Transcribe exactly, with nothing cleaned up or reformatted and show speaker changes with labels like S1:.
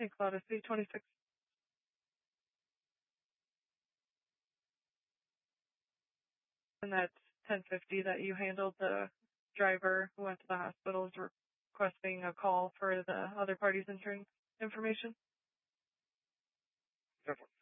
S1: Saint Cloud, C twenty-six. And that's ten fifty that you handled. The driver who went to the hospital is requesting a call for the other party's insurance information.
S2: Definitely.